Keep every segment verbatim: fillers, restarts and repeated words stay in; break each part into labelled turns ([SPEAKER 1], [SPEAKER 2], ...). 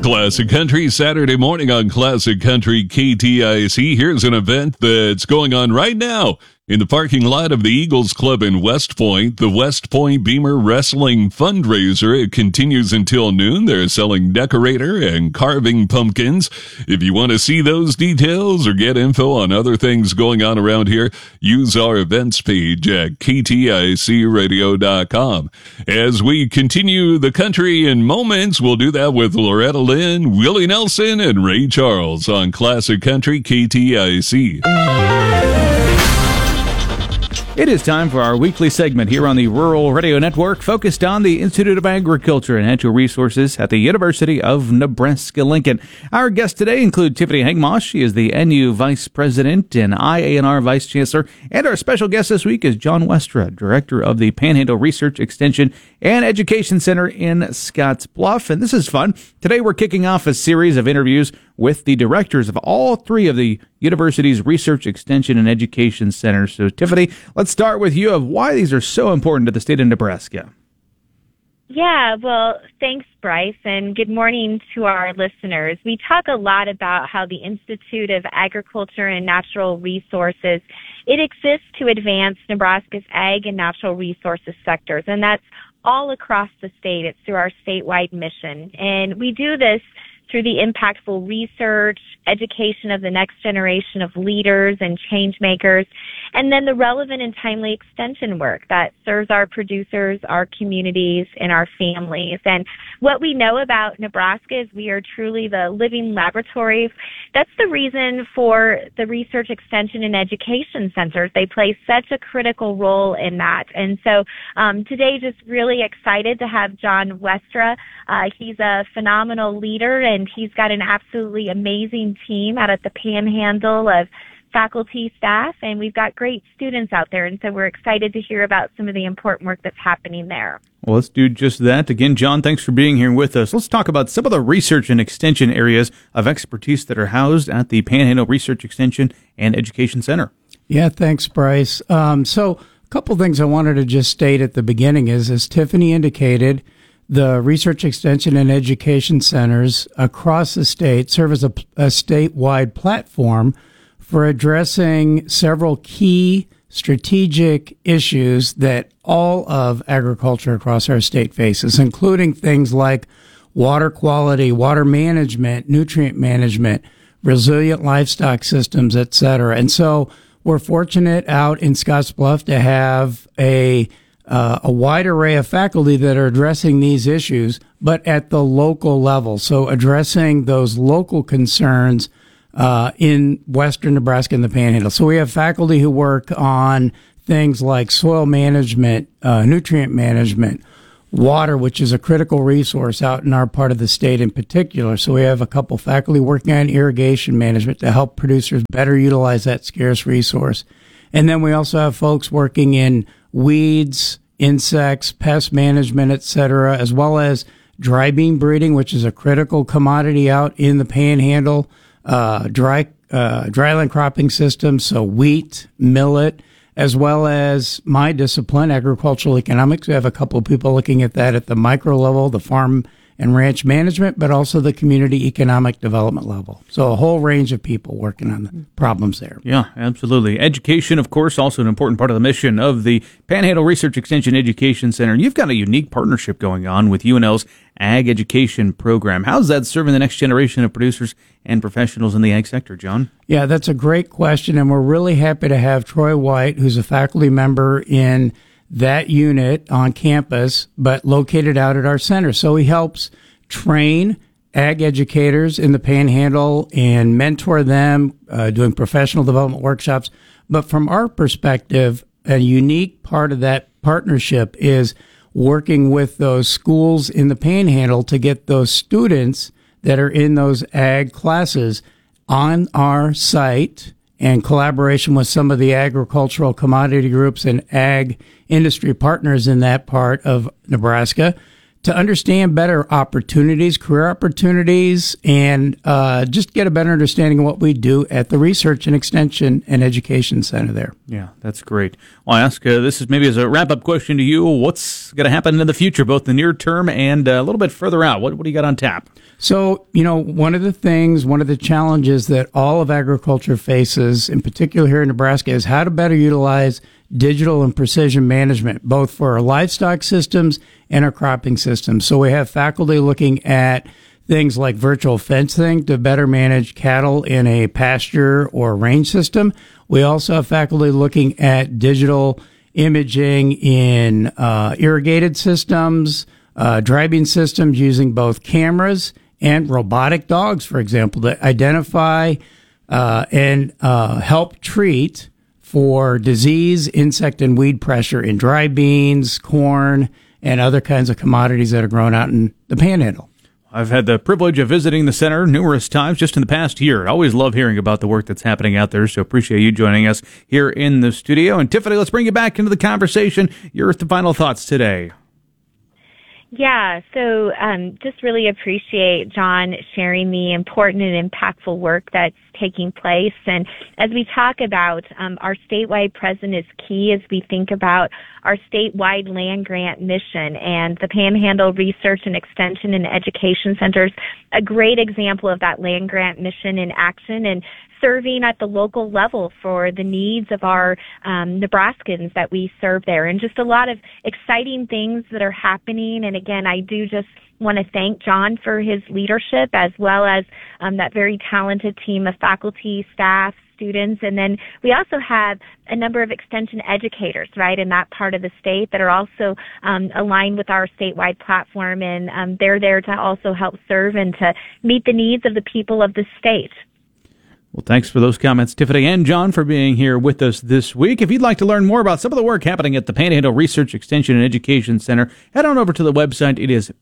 [SPEAKER 1] Classic Country Saturday morning on Classic Country K T I C. Here's an event that's going on right now in the parking lot of the Eagles Club in West Point. The West Point Beamer Wrestling Fundraiser. It continues until noon. They're selling decorator and carving pumpkins. If you want to see those details or get info on other things going on around here, use our events page at K T I C radio dot com. As we continue the country in moments, we'll do that with Loretta Lynn, Willie Nelson, and Ray Charles on Classic Country K T I C.
[SPEAKER 2] It is time for our weekly segment here on the Rural Radio Network, focused on the Institute of Agriculture and Natural Resources at the University of Nebraska-Lincoln. Our guests today include Tiffany Hengmosh. She is the N U Vice President and I A N R Vice Chancellor. And our special guest this week is John Westra, Director of the Panhandle Research Extension and Education Center in Scottsbluff. And this is fun. Today we're kicking off a series of interviews with the directors of all three of the university's Research Extension and Education Centers. So, Tiffany, let's start with you of why these are so important to the state of Nebraska.
[SPEAKER 3] Yeah, well, thanks, Bryce, and good morning to our listeners. We talk a lot about how the Institute of Agriculture and Natural Resources, it exists to advance Nebraska's ag and natural resources sectors, and that's all across the state. It's through our statewide mission, and we do this through the impactful research, education of the next generation of leaders and change makers, and then the relevant and timely extension work that serves our producers, our communities, and our families. And what we know about Nebraska is we are truly the living laboratory. That's the reason for the Research Extension and Education Centers. They play such a critical role in that. And so um, today, just really excited to have John Westra. Uh, he's a phenomenal leader, and he's got an absolutely amazing team out at the Panhandle of faculty, staff, and we've got great students out there, and so we're excited to hear about some of the important work that's happening there.
[SPEAKER 2] Well, let's do just that. Again, John, thanks for being here with us. Let's talk about some of the research and extension areas of expertise that are housed at the Panhandle Research Extension and Education Center.
[SPEAKER 4] Yeah, thanks, Bryce. Um, so a couple things I wanted to just state at the beginning is, as Tiffany indicated, the Research Extension and Education Centers across the state serve as a, a statewide platform for addressing several key strategic issues that all of agriculture across our state faces, including things like water quality, water management, nutrient management, resilient livestock systems, et cetera. And so we're fortunate out in Scottsbluff to have a Uh, a wide array of faculty that are addressing these issues, but at the local level. So addressing those local concerns uh, in western Nebraska and the Panhandle. So we have faculty who work on things like soil management, uh, nutrient management, water, which is a critical resource out in our part of the state in particular. So we have a couple faculty working on irrigation management to help producers better utilize that scarce resource. And then we also have folks working in weeds, insects, pest management, et cetera, as well as dry bean breeding, which is a critical commodity out in the Panhandle, uh, dry, uh, dryland cropping systems, so wheat, millet, as well as my discipline, agricultural economics. We have a couple of people looking at that at the micro level, the farm and ranch management, but also the community economic development level. So a whole range of people working on the problems there.
[SPEAKER 2] Yeah, absolutely. Education, of course, also an important part of the mission of the Panhandle Research Extension Education Center. And you've got a unique partnership going on with U N L's Ag Education Program. How's that serving the next generation of producers and professionals in the ag sector, John?
[SPEAKER 4] Yeah, that's a great question, and we're really happy to have Troy White, who's a faculty member in that unit on campus, but located out at our center. So he helps train ag educators in the Panhandle and mentor them, uh, doing professional development workshops. But from our perspective, a unique part of that partnership is working with those schools in the Panhandle to get those students that are in those ag classes on our site, and collaboration with some of the agricultural commodity groups and ag industry partners in that part of Nebraska to understand better opportunities, career opportunities, and uh, just get a better understanding of what we do at the Research and Extension and Education Center there.
[SPEAKER 2] Yeah, that's great. I'll ask, uh, this is maybe as a wrap-up question to you, what's going to happen in the future, both the near term and uh, a little bit further out? What, what do you got on tap?
[SPEAKER 4] So, you know, one of the things, one of the challenges that all of agriculture faces, in particular here in Nebraska, is how to better utilize digital and precision management, both for our livestock systems and our cropping systems. So we have faculty looking at things like virtual fencing to better manage cattle in a pasture or range system. We also have faculty looking at digital imaging in uh, irrigated systems, uh, driving systems using both cameras and robotic dogs, for example, to identify uh, and uh, help treat for disease, insect, and weed pressure in dry beans, corn, and other kinds of commodities that are grown out in the Panhandle.
[SPEAKER 2] I've had the privilege of visiting the center numerous times just in the past year. I always love hearing about the work that's happening out there, so appreciate you joining us here in the studio. And Tiffany, let's bring you back into the conversation. Your final thoughts today.
[SPEAKER 3] Yeah, so um, just really appreciate John sharing the important and impactful work that's taking place. And as we talk about um, our statewide presence is key as we think about our statewide land grant mission, and the Panhandle Research and Extension and Education Centers, a great example of that land grant mission in action and serving at the local level for the needs of our um, Nebraskans that we serve there, and just a lot of exciting things that are happening. And again, I do just want to thank John for his leadership, as well as um, that very talented team of faculty, staff, students. And then we also have a number of extension educators, right, in that part of the state that are also um, aligned with our statewide platform, and um, they're there to also help serve and to meet the needs of the people of the state.
[SPEAKER 2] Well, thanks for those comments, Tiffany and John, for being here with us this week. If you'd like to learn more about some of the work happening at the Panhandle Research Extension and Education Center, head on over to the website. It is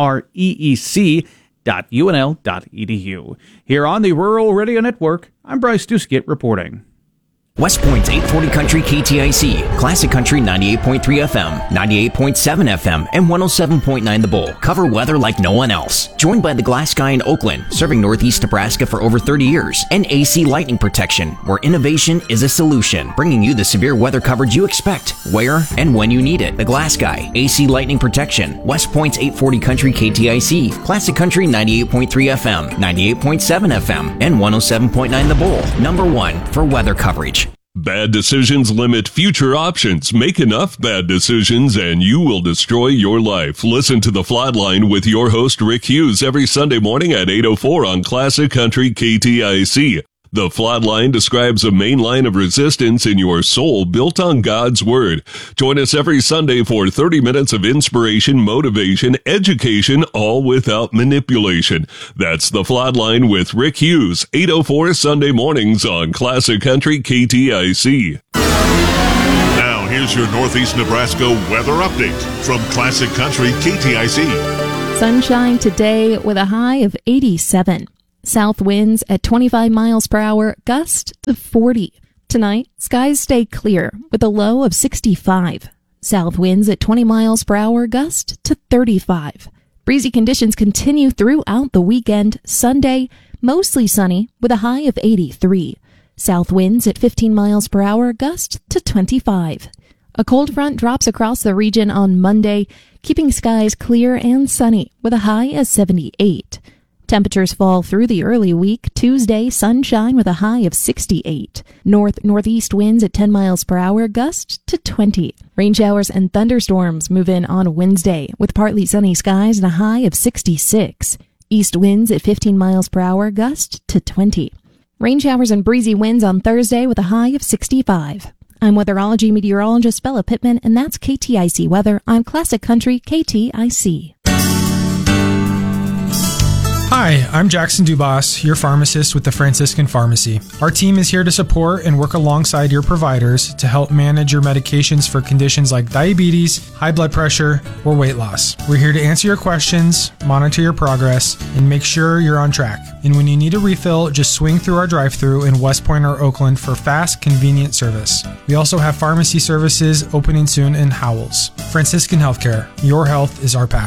[SPEAKER 2] preec dot u n l dot e d u. Here on the Rural Radio Network, I'm Bryce Duskett reporting.
[SPEAKER 5] West Point's eight forty Country K T I C, Classic Country ninety-eight point three F M, ninety-eight point seven F M, and one oh seven point nine The Bull cover weather like no one else. Joined by the Glass Guy in Oakland, serving Northeast Nebraska for over thirty years, and A C Lightning Protection, where innovation is a solution, bringing you the severe weather coverage you expect, where and when you need it. The Glass Guy, A C Lightning Protection, West Point's eight forty Country K T I C, Classic Country ninety-eight point three F M, ninety-eight point seven F M, and one oh seven point nine The Bull, number one for weather coverage.
[SPEAKER 1] Bad decisions limit future options. Make enough bad decisions and you will destroy your life. Listen to The Flatline with your host Rick Hughes every Sunday morning at eight oh four on Classic Country K T I C. The Flatline describes a main line of resistance in your soul built on God's Word. Join us every Sunday for thirty minutes of inspiration, motivation, education, all without manipulation. That's The Flatline with Rick Hughes, eight oh four Sunday mornings on Classic Country K T I C.
[SPEAKER 6] Now, here's your Northeast Nebraska weather update from Classic Country K T I C.
[SPEAKER 7] Sunshine today with a high of eighty-seven. South winds at twenty-five miles per hour, gust to forty. Tonight, skies stay clear with a low of sixty-five. South winds at twenty miles per hour, gust to thirty-five. Breezy conditions continue throughout the weekend. Sunday, mostly sunny with a high of eighty-three. South winds at fifteen miles per hour, gust to twenty-five. A cold front drops across the region on Monday, keeping skies clear and sunny with a high of seventy-eight. Temperatures fall through the early week. Tuesday, sunshine with a high of sixty-eight. North-northeast winds at ten miles per hour, gust to twenty. Rain showers and thunderstorms move in on Wednesday with partly sunny skies and a high of sixty-six. East winds at fifteen miles per hour, gust to twenty. Rain showers and breezy winds on Thursday with a high of sixty-five. I'm weatherology meteorologist Bella Pittman, and that's K T I C weather on Classic Country K T I C.
[SPEAKER 8] Hi, I'm Jackson Dubas, your pharmacist with the Franciscan Pharmacy. Our team is here to support and work alongside your providers to help manage your medications for conditions like diabetes, high blood pressure, or weight loss. We're here to answer your questions, monitor your progress, and make sure you're on track. And when you need a refill, just swing through our drive-thru in West Point or Oakland for fast, convenient service. We also have pharmacy services opening soon in Howells. Franciscan Healthcare, your health is our passion.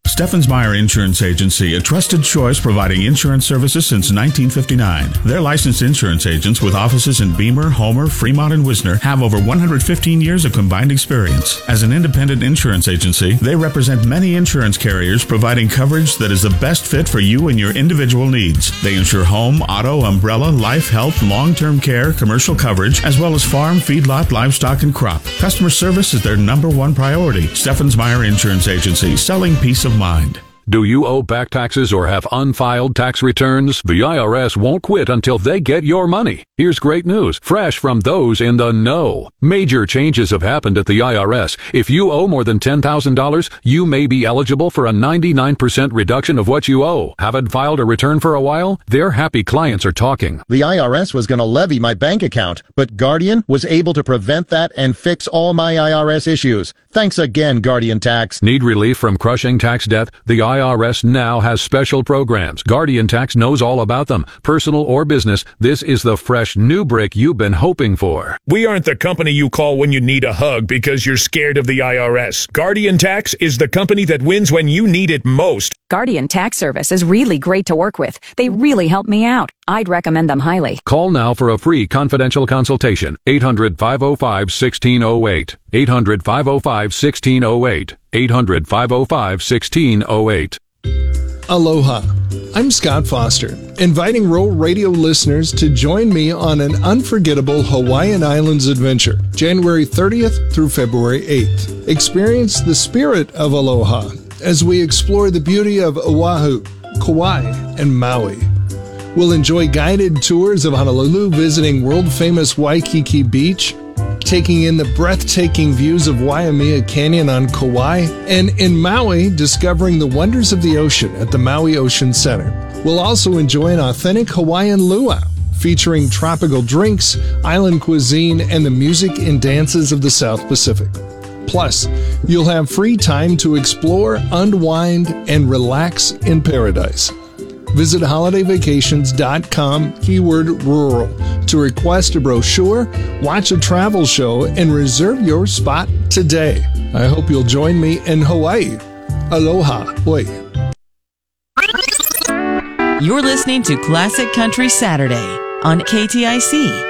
[SPEAKER 9] Steffens Meyer Insurance Agency, a trusted choice providing insurance services since nineteen fifty-nine. Their licensed insurance agents with offices in Beamer, Homer, Fremont, and Wisner have over one hundred fifteen years of combined experience. As an independent insurance agency, they represent many insurance carriers providing coverage that is the best fit for you and your individual needs. They insure home, auto, umbrella, life, health, long-term care, commercial coverage, as well as farm, feedlot, livestock, and crop. Customer service is their number one priority. Steffens Meyer Insurance Agency, selling peace of mind.
[SPEAKER 10] Do you owe back taxes or have unfiled tax returns? The I R S won't quit until they get your money. Here's great news, fresh from those in the know. Major changes have happened at the I R S. If you owe more than ten thousand dollars, you may be eligible for a ninety-nine percent reduction of what you owe. Haven't filed a return for a while? Their happy clients are talking.
[SPEAKER 11] The I R S was going to levy my bank account, but Guardian was able to prevent that and fix all my I R S issues. Thanks again, Guardian Tax.
[SPEAKER 10] Need relief from crushing tax debt? The I R S now has special programs. Guardian Tax knows all about them. Personal or business, this is the fresh new brick you've been hoping for.
[SPEAKER 12] We aren't the company you call when you need a hug because you're scared of the I R S. Guardian Tax is the company that wins when you need it most.
[SPEAKER 13] Guardian Tax Service is really great to work with. They really help me out. I'd recommend them highly.
[SPEAKER 10] Call now for a free confidential consultation. eight hundred, five oh five, one six oh eight. eight hundred, five oh five, one six oh eight. eight hundred, five oh five, one six oh eight.
[SPEAKER 14] Aloha. I'm Scott Foster, inviting Rural Radio listeners to join me on an unforgettable Hawaiian Islands adventure, January thirtieth through February eighth. Experience the spirit of aloha as we explore the beauty of Oahu, Kauai, and Maui. We'll enjoy guided tours of Honolulu, visiting world-famous Waikiki Beach, taking in the breathtaking views of Waimea Canyon on Kauai, and in Maui, discovering the wonders of the ocean at the Maui Ocean Center. We'll also enjoy an authentic Hawaiian luau, featuring tropical drinks, island cuisine, and the music and dances of the South Pacific. Plus, you'll have free time to explore, unwind, and relax in paradise. Visit holiday vacations dot com, keyword rural, to request a brochure, watch a travel show, and reserve your spot today. I hope you'll join me in Hawaii. Aloha. Oi.
[SPEAKER 15] You're listening to Classic Country Saturday on K T I C.